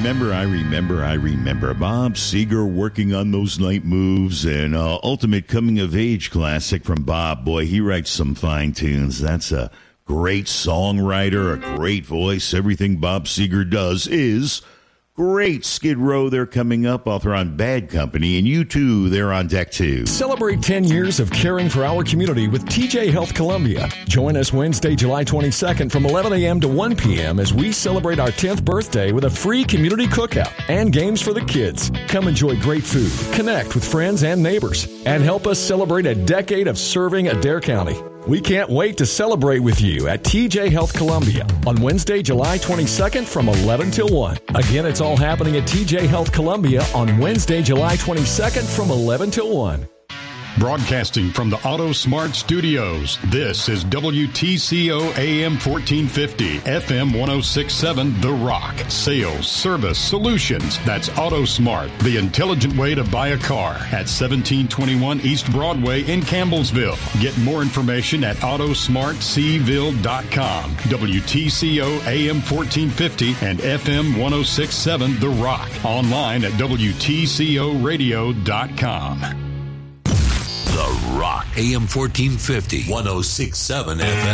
remember. Bob Seger working on those night moves and ultimate coming-of-age classic from Bob. Boy, he writes some fine tunes. That's a great songwriter, a great voice. Everything Bob Seger does is great. Skid Row, they're coming up. Author on Bad Company. And you too, they're on deck too. Celebrate 10 years of caring for our community with TJ Health Columbia. Join us Wednesday, July 22nd from 11 a.m. to 1 p.m. as we celebrate our 10th birthday with a free community cookout and games for the kids. Come enjoy great food, connect with friends and neighbors, and help us celebrate a decade of serving Adair County. We can't wait to celebrate with you at TJ Health Columbia on Wednesday, July 22nd from 11 till 1. Again, it's all happening at TJ Health Columbia on Wednesday, July 22nd from 11 till 1. Broadcasting from the Auto Smart Studios, this is WTCO AM 1450, FM 1067, The Rock. Sales, service, solutions. That's Auto Smart, the intelligent way to buy a car at 1721 East Broadway in Campbellsville. Get more information at autosmartcville.com. WTCO AM 1450 and FM 1067, The Rock. Online at WTCOradio.com. The Rock, AM 1450, 1067 FM.